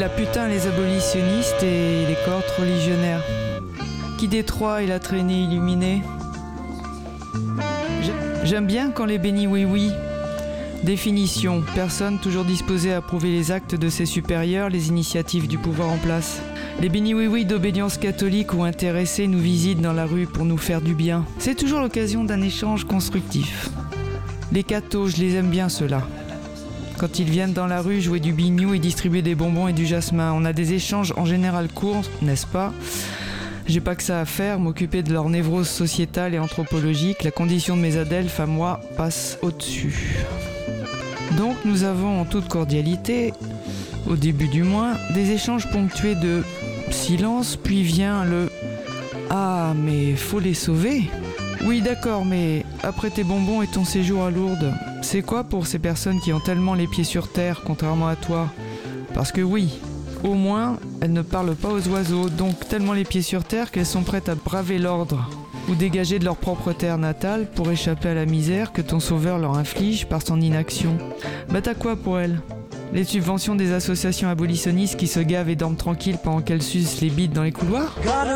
la putain les abolitionnistes et les cohortes religionnaires. Qui détroit et la traînée illuminée. J'aime bien quand les bénis oui-oui. Définition, personne toujours disposée à approuver les actes de ses supérieurs, les initiatives du pouvoir en place. Les bénis oui-oui d'obédience catholique ou intéressés nous visitent dans la rue pour nous faire du bien. C'est toujours l'occasion d'un échange constructif. Les cathos, je les aime bien ceux-là. Quand ils viennent dans la rue jouer du bignou et distribuer des bonbons et du jasmin, on a des échanges en général courts, n'est-ce pas ? J'ai pas que ça à faire, m'occuper de leur névrose sociétale et anthropologique, la condition de mes adelphes à moi passe au-dessus. Donc nous avons en toute cordialité, au début du moins, des échanges ponctués de silence, puis vient le « Ah, mais faut les sauver !» Oui d'accord, mais après tes bonbons et ton séjour à Lourdes, c'est quoi pour ces personnes qui ont tellement les pieds sur terre, contrairement à toi ? Parce que oui, au moins, elles ne parlent pas aux oiseaux, donc tellement les pieds sur terre qu'elles sont prêtes à braver l'ordre ou dégager de leur propre terre natale pour échapper à la misère que ton sauveur leur inflige par son inaction. Bah t'as quoi pour elles ? Les subventions des associations abolitionnistes qui se gavent et dorment tranquilles pendant qu'elles sucent les bites dans les couloirs ?